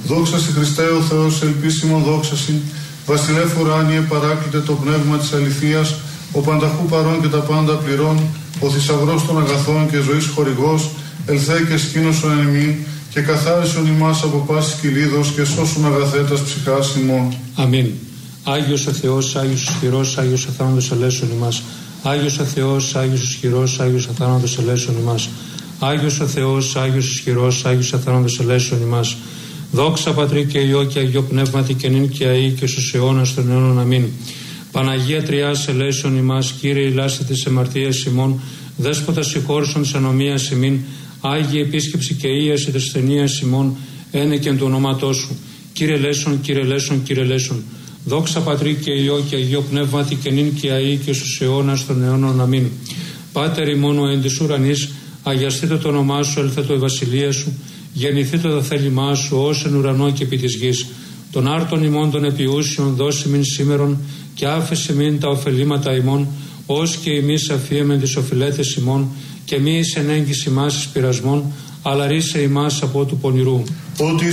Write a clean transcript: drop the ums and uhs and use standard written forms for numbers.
Δόξα σε Χριστέ ο Θεός, ελπίσιμο δόξα συν, βασιλεύ ουράνιε παράκλητε το πνεύμα της αληθείας, ο πανταχού παρών και τα πάντα πληρών, ο θησαυρός των αγαθών και ζωής χορηγός, ελθέ και σκήνωσον εν ημίν, και καθάρισον ημάς από πάσης κυλίδος και σώσον αγαθέτας ψυχάς ημών. Αμήν. Άγιος ο Θεός, Άγιος ισχυρός, Άγιος αθάνατος ελέησον ημάς. Άγιος ο Θεός, Άγιος ισχυρός, Άγιος αθάνατος ελέησον ημάς. Άγιος ο Θεός, Άγιος ισχυρός, Άγιος αθάνατος ελέησον ημάς. Δόξα Πατρί και Υιό και Αγιό Πνεύματι και νυν και αεί και στους αιώνας των αιώνων. Αμήν. Παναγία Τριάς ελέησον ημάς, Κύριε ηλάστε της αμαρτίας ημών, Δέσποτα συγχώρησον της ανομίας ημίν, Άγιε επίσκεψη και ίαση της ασθενείας ημών, ένεκεν του ονόματός σου. Κύριε ελέησον, Κύριε ελέησον, Κύριε ελέησον. Δόξα Πατρί και Υιό και Αγιό Πνεύματι και νυν και αεί και στους αιώνας των αιώνων. Αμήν. Πάτερ ημών ο εν της ουρανής, αγιαστήτω το όνομά σου, ελθέτω η βασιλεία σου, γεννηθήτω το θέλημά σου, ως εν ουρανό και επί της γης. Των άρτων ημών των επιούσιων δώσει μην σήμερον, και άφησε μην τα ωφελήματα ημών, ως και εμείς αφίεμεν τις οφειλέτες ημών, και μη εις ενέγγιση ημάς εις πειρασμών, αλλά ρίσε ημάς από του πονηρού. Ότι